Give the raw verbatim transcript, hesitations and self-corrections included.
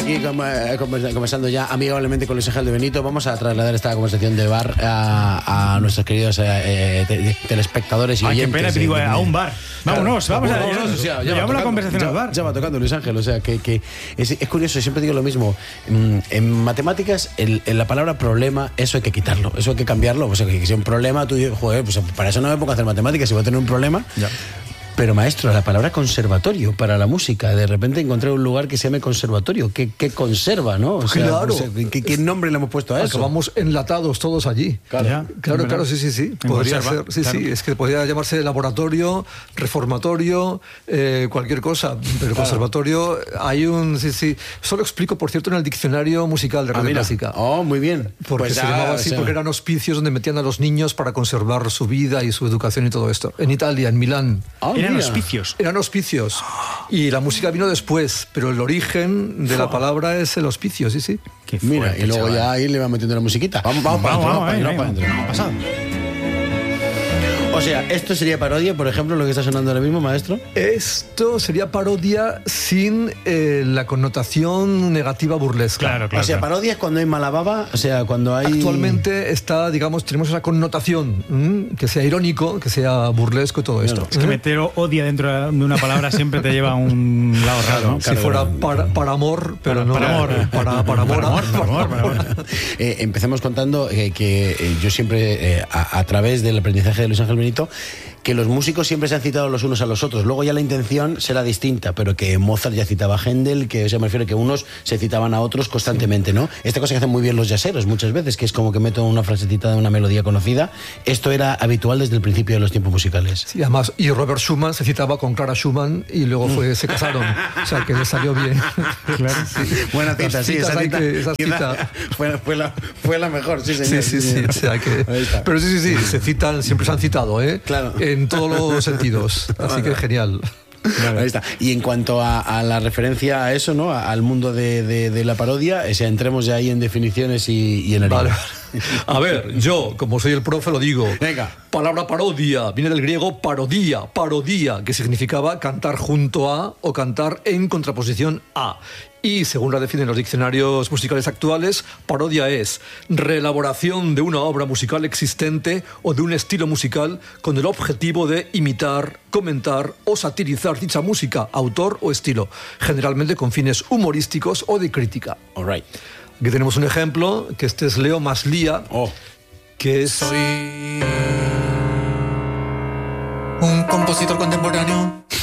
aquí conversando ya amigablemente con Luis Ángel de Benito. Vamos a trasladar esta conversación de bar a, a nuestros queridos eh, te, telespectadores y Ay, oyentes. Qué pena, te digo, a un bar. Vámonos, claro, vamos a vámonos, o sea, llevamos la conversación ya, al bar. Ya va tocando, Luis Ángel. O sea, que, que es, es curioso, siempre digo lo mismo. En matemáticas, el, en la palabra problema, eso hay que quitarlo, eso hay que cambiarlo. O sea, que si un problema, tú dices, joder, pues para eso no me pongo a hacer matemáticas, si voy a tener un problema. Ya. Pero maestro, la palabra conservatorio para la música, de repente encontré un lugar que se llame conservatorio, que, que conserva, ¿no? O sea, claro. O sea, ¿qué, ¿Qué nombre le hemos puesto a eso? Acabamos enlatados todos allí. Claro, ya, claro, claro, sí, sí, sí. Podría conserva, ser, sí, claro. sí, es que podría llamarse laboratorio, reformatorio, eh, cualquier cosa. Pero claro. Conservatorio, hay un, sí, sí. Solo explico, por cierto, en el diccionario musical de Radio ah, Clásica. Oh, muy bien. Porque pues se ya, llamaba así, o sea... porque eran hospicios donde metían a los niños para conservar su vida y su educación y todo esto. En Italia, en Milán. Oh, eran mira. hospicios. Eran hospicios. Y la música vino después, pero el origen de la palabra es el hospicio, sí, sí. Qué Mira, fuerte, y luego chaval. Ya ahí le va metiendo la musiquita. Vamos, vamos, vamos, vamos, vamos, vamos, vamos, vamos, vamos. O sea, ¿esto sería parodia, por ejemplo, lo que está sonando ahora mismo, maestro? Esto sería parodia sin eh, la connotación negativa burlesca. Claro, claro. O sea, claro. parodia es cuando hay mala baba, o sea, cuando hay... Actualmente está, digamos, tenemos esa connotación, ¿m? Que sea irónico, que sea burlesco y todo esto. Es que meter odia dentro de una palabra siempre te lleva a un lado raro, ¿no? Si fuera para, para amor, pero para, no... Para amor. Para, para amor. Para amor, para amor, para amor. Eh, empecemos contando eh, que eh, yo siempre, eh, a, a través del aprendizaje de Luis Ángel Benito, que los músicos siempre se han citado los unos a los otros. Luego ya la intención será distinta, pero que Mozart ya citaba a Händel, que o sea, me refiero que unos se citaban a otros constantemente, ¿no? Esta cosa que hacen muy bien los jazzeros muchas veces, que es como que meto una frasecita de una melodía conocida. Esto era habitual desde el principio de los tiempos musicales. Sí, además, y Robert Schumann se citaba con Clara Schumann y luego fue, se casaron. O sea, que le salió bien. Claro. Sí. Buena cita, sí, esa cita, que, esa cita. Fue, fue, la, fue la mejor, sí, señor. Sí, sí, sí. O sea que, pero sí, sí, sí, se citan, siempre se han citado, ¿eh? Claro. En todos los sentidos. Así que genial. Vale. Ahí está. Y en cuanto a, a la referencia a eso, ¿no? Al mundo de, de, de la parodia, o sea, entremos ya ahí en definiciones y, y en el vale. A ver, yo, como soy el profe, lo digo. Venga. Palabra parodia viene del griego parodía, parodía, que significaba cantar junto a o cantar en contraposición a. Y, según la definen los diccionarios musicales actuales, parodia es reelaboración de una obra musical existente o de un estilo musical con el objetivo de imitar, comentar o satirizar dicha música, autor o estilo, generalmente con fines humorísticos o de crítica. All right. Aquí tenemos un ejemplo, que este es Leo Maslia, oh. que es... Soy un compositor contemporáneo.